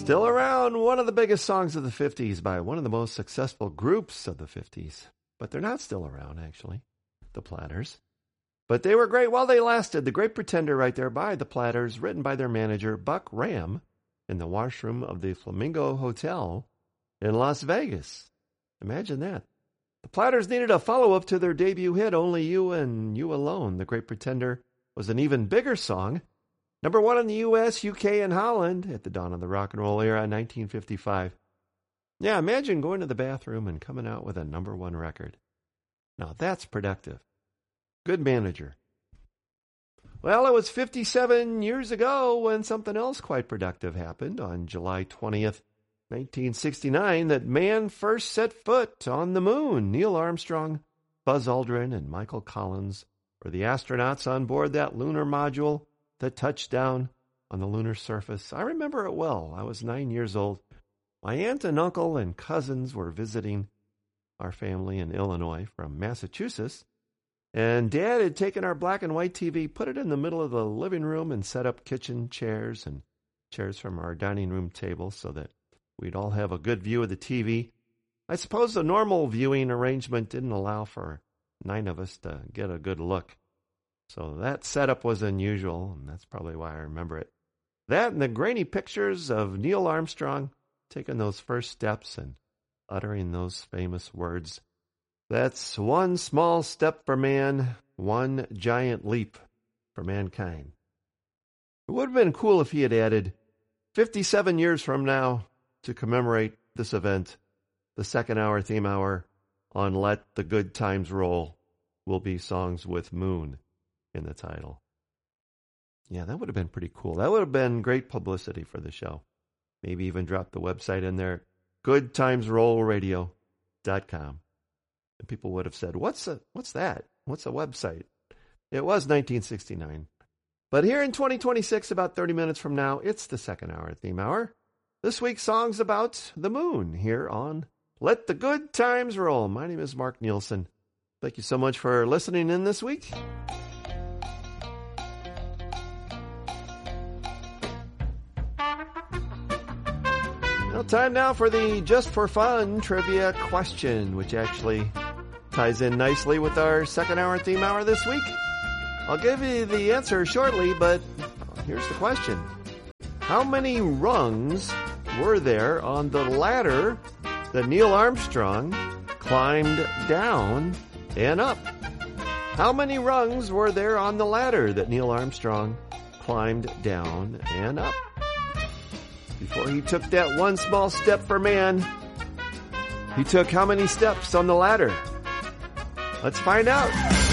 Still around, one of the biggest songs of the 50s by one of the most successful groups of the 50s. But they're not still around, actually, the Platters. But they were great while they lasted. The Great Pretender right there by the Platters, written by their manager, Buck Ram, in the washroom of the Flamingo Hotel in Las Vegas. Imagine that. The Platters needed a follow-up to their debut hit, Only You and You Alone. The Great Pretender was an even bigger song. Number one in the U.S., U.K., and Holland at the dawn of the rock and roll era in 1955. Yeah, imagine going to the bathroom and coming out with a number one record. Now that's productive. Good manager. Well, it was 57 years ago when something else quite productive happened on July 20th, 1969, that man first set foot on the moon. Neil Armstrong, Buzz Aldrin, and Michael Collins were the astronauts on board that lunar module that touched down on the lunar surface. I remember it well. I was 9 years old. My aunt and uncle and cousins were visiting our family in Illinois from Massachusetts, and Dad had taken our black and white TV, put it in the middle of the living room, and set up kitchen chairs and chairs from our dining room table so that we'd all have a good view of the TV. I suppose the normal viewing arrangement didn't allow for 9 of us to get a good look. So that setup was unusual, and that's probably why I remember it. That and the grainy pictures of Neil Armstrong taking those first steps and uttering those famous words. That's one small step for man, one giant leap for mankind. It would have been cool if he had added 57 years from now to commemorate this event. The second hour theme hour on Let the Good Times Roll will be songs with Moon in the title. Yeah, that would have been pretty cool. That would have been great publicity for the show. Maybe even drop the website in there, goodtimesrollradio.com. And people would have said, what's that? What's a website? It was 1969. But here in 2026, about 30 minutes from now, it's the second hour theme hour. This week's song's about the moon here on Let the Good Times Roll. My name is Mark Nielsen. Thank you so much for listening in this week. Time now for the Just for Fun trivia question, which actually ties in nicely with our second hour theme hour this week. I'll give you the answer shortly, but here's the question. How many rungs were there on the ladder that Neil Armstrong climbed down and up? How many rungs were there on the ladder that Neil Armstrong climbed down and up? Before he took that one small step for man, he took how many steps on the ladder? Let's find out.